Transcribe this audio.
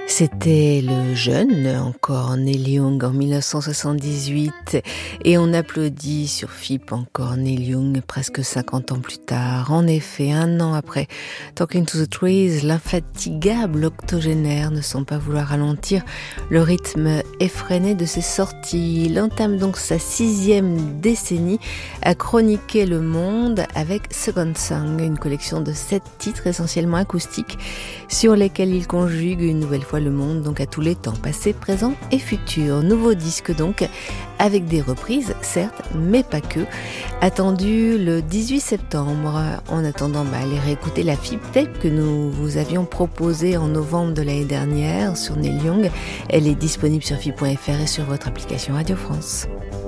C'était le jeune, encore Neil Young en 1978, et on applaudit sur FIP encore Neil Young presque 50 ans plus tard. En effet, un an après Talking to the Trees, l'infatigable octogénaire ne semble pas vouloir ralentir le rythme effréné de ses sorties. Il entame donc sa 6e décennie à chroniquer le monde avec Second Song, une collection de 7 titres essentiellement acoustiques sur lesquels il conjugue une nouvelle fois le monde, donc à tous les temps, passé, présent et futur. Nouveau disque donc, avec des reprises, certes, mais pas que. Attendu le 18 septembre. En attendant, allez réécouter la FIP Tape que nous vous avions proposée en novembre de l'année dernière sur Neil Young. Elle est disponible sur FIP.fr et sur votre application Radio France.